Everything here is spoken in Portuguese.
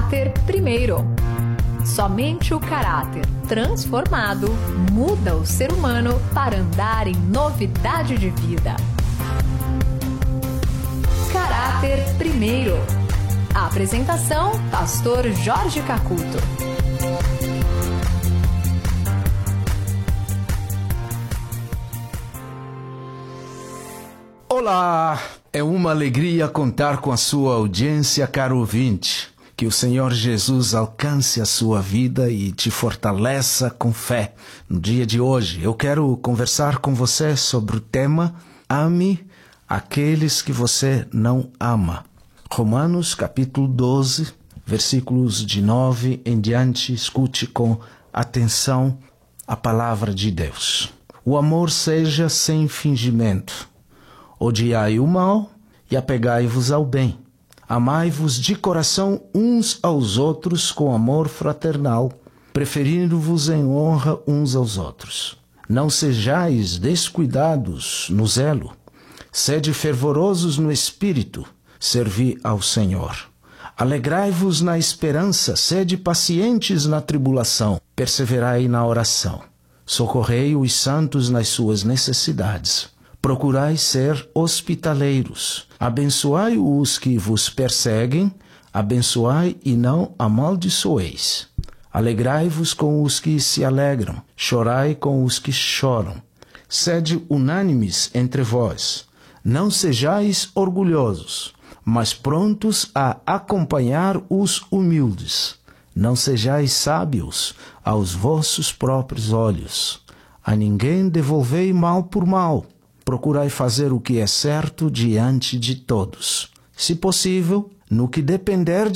Caráter primeiro. Somente o caráter transformado muda o ser humano para andar em novidade de vida. Caráter primeiro. A apresentação, Pastor Jorge Cacuto. Olá, é uma alegria contar com a sua audiência, caro ouvinte. Que o Senhor Jesus alcance a sua vida e te fortaleça com fé. No dia de hoje, eu quero conversar com você sobre o tema Ame aqueles que você não ama. Romanos capítulo 12, versículos de 9 em diante, escute com atenção a palavra de Deus. O amor seja sem fingimento. Odiai o mal e apegai-vos ao bem. Amai-vos de coração uns aos outros com amor fraternal, preferindo-vos em honra uns aos outros. Não sejais descuidados no zelo. Sede fervorosos no espírito, servi ao Senhor. Alegrai-vos na esperança, sede pacientes na tribulação, perseverai na oração. Socorrei os santos nas suas necessidades. Procurai ser hospitaleiros. Abençoai os que vos perseguem, abençoai e não amaldiçoeis. Alegrai-vos com os que se alegram, chorai com os que choram. Sede unânimes entre vós. Não sejais orgulhosos, mas prontos a acompanhar os humildes. Não sejais sábios aos vossos próprios olhos. A ninguém devolvei mal por mal. Procurai fazer o que é certo diante de todos. Se possível, no que depender